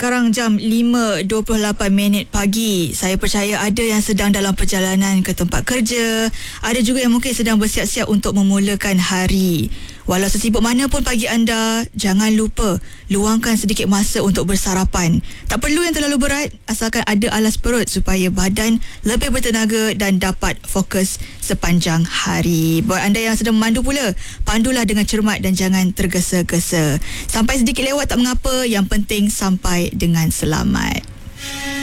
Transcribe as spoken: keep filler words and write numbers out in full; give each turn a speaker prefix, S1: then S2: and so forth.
S1: sekarang jam lima dua puluh lapan minit pagi. Saya percaya ada yang sedang dalam perjalanan ke tempat kerja, ada juga yang mungkin sedang bersiap-siap untuk memulakan hari. Walau sesibuk mana pun pagi anda, jangan lupa luangkan sedikit masa untuk bersarapan. Tak perlu yang terlalu berat, asalkan ada alas perut supaya badan lebih bertenaga dan dapat fokus sepanjang hari. Buat anda yang sedang memandu pula, pandulah dengan cermat dan jangan tergesa-gesa. Sampai sedikit lewat tak mengapa, yang penting sampai dengan selamat.